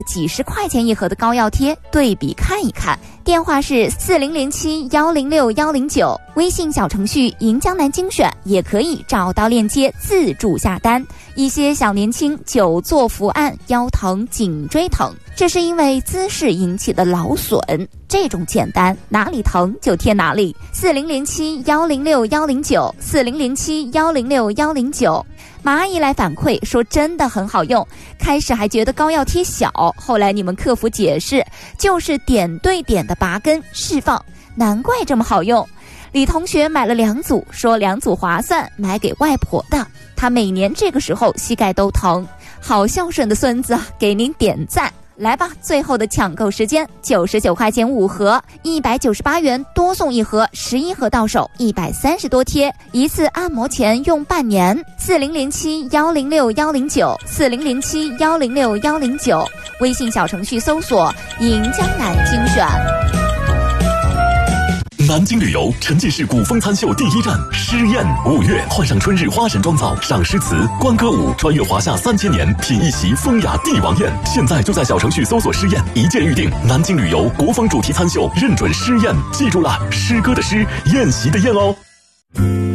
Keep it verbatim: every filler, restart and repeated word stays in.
几十块钱一盒的膏药贴对比看一看。电话是四零零七幺零六幺零九，微信小程序银江南精选也可以找到链接自助下单。一些小年轻久坐伏案，腰疼颈椎疼，这是因为姿势引起的劳损，这种简单，哪里疼就贴哪里。四零零七幺零六幺零九，四零零七幺零六幺零九。马阿姨来反馈说真的很好用，开始还觉得膏药贴小，后来你们客服解释就是点对点的拔根释放，难怪这么好用。李同学买了两组，说两组划算，买给外婆的，她每年这个时候膝盖都疼，好孝顺的孙子啊，给您点赞。来吧，最后的抢购时间，九十九块钱五盒，一百九十八元多送一盒，十一盒到手，一百三十多贴，一次按摩前用半年。四零零七幺零六幺零九，四零零七幺零六幺零九，微信小程序搜索银江南精选。 南京旅游沉浸式古风餐秀第一站诗宴，五月换上春日花神妆造，赏诗词，观歌舞，穿越华夏三千年，品一席风雅帝王宴。现在就在小程序搜索诗宴，一键预定。南京旅游国风主题餐秀，认准诗宴，记住了，诗歌的诗，宴席的宴哦。